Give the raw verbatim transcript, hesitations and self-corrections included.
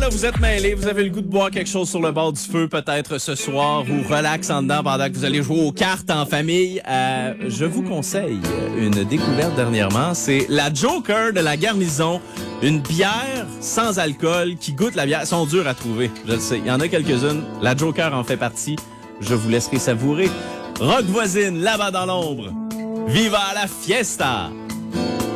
là, vous êtes mêlés, vous avez le goût de boire quelque chose sur le bord du feu, peut-être ce soir, ou relax en dedans pendant que vous allez jouer aux cartes en famille. Euh, je vous conseille une découverte dernièrement, c'est la Joker de la Garnison. Une bière sans alcool qui goûte la bière. Elles sont dures à trouver, je le sais. Il y en a quelques-unes. La Joker en fait partie. Je vous laisserai savourer. Rock voisine, là-bas dans l'ombre. Viva la fiesta!